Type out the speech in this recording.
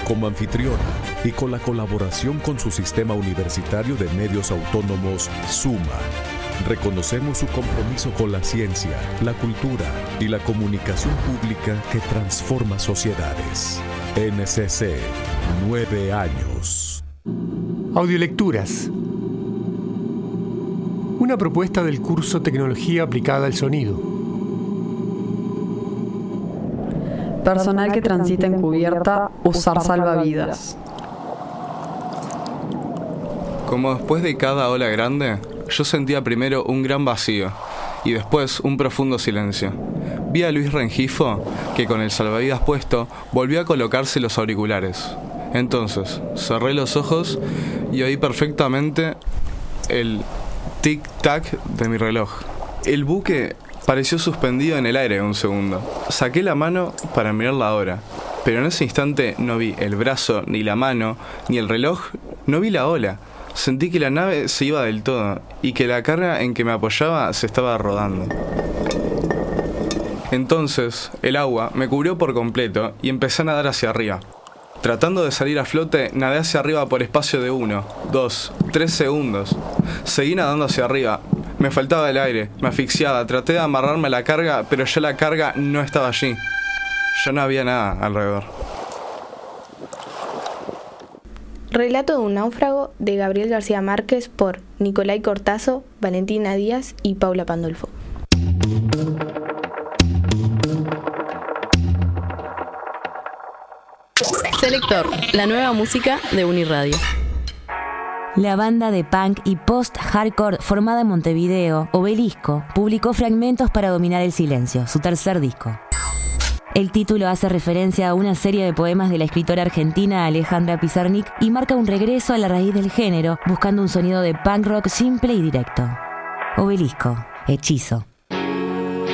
como anfitriona y con la colaboración con su sistema universitario de medios autónomos, SUMA. Reconocemos su compromiso con la ciencia, la cultura y la comunicación pública que transforma sociedades. NCC, 9 años. Audiolecturas. Una propuesta del curso Tecnología aplicada al sonido. Personal que transita en cubierta, usar salvavidas. Como después de cada ola grande, yo sentía primero un gran vacío y después un profundo silencio. Vi a Luis Rengifo, que con el salvavidas puesto, volvió a colocarse los auriculares. Entonces, cerré los ojos y oí perfectamente el tic-tac de mi reloj. El buque pareció suspendido en el aire un segundo. Saqué la mano para mirar la hora, pero en ese instante no vi el brazo, ni la mano, ni el reloj, no vi la ola. Sentí que la nave se iba del todo y que la carga en que me apoyaba se estaba rodando. Entonces, el agua me cubrió por completo y empecé a nadar hacia arriba. Tratando de salir a flote, nadé hacia arriba por espacio de 1, 2, 3 segundos. Seguí nadando hacia arriba. Me faltaba el aire, me asfixiaba, traté de amarrarme a la carga, pero ya la carga no estaba allí. Ya no había nada alrededor. Relato de un náufrago de Gabriel García Márquez por Nicolai Cortazo, Valentina Díaz y Paula Pandolfo. Selector, la nueva música de Uniradio. La banda de punk y post-hardcore formada en Montevideo, Obelisco, publicó Fragmentos para dominar el silencio, su tercer disco. El título hace referencia a una serie de poemas de la escritora argentina Alejandra Pizarnik y marca un regreso a la raíz del género, buscando un sonido de punk rock simple y directo. Obelisco, Hechizo.